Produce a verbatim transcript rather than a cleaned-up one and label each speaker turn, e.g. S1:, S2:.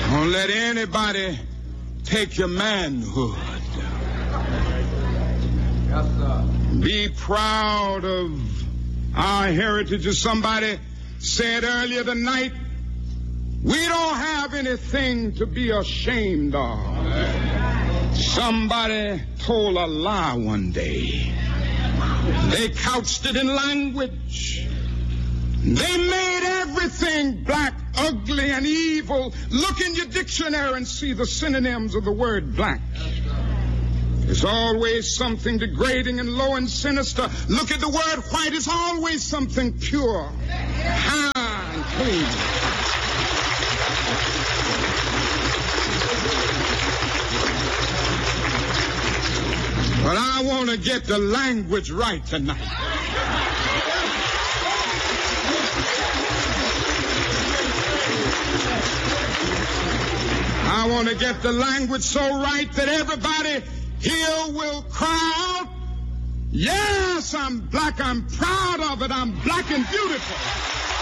S1: Don't let anybody take your manhood.
S2: Yes, sir.
S1: Be proud of our heritage. As somebody said earlier tonight, we don't have anything to be ashamed of. Somebody told a lie one day. They couched it in language. They made everything black, ugly, and evil. Look in your dictionary and see the synonyms of the word black. There's always something degrading and low and sinister. Look at the word white. It's always something pure, high, and clean. But I want to get the language right tonight. I want to get the language so right that everybody here will cry out, yes, I'm black, I'm proud of it, I'm black and beautiful.